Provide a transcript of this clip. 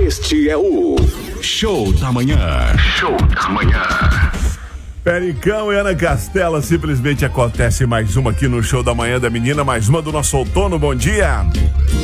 Este é o Show da Manhã. Show da Manhã. Pericão e Ana Castela, simplesmente acontece mais uma aqui no Show da Manhã da Menina, mais uma do nosso outono. Bom dia.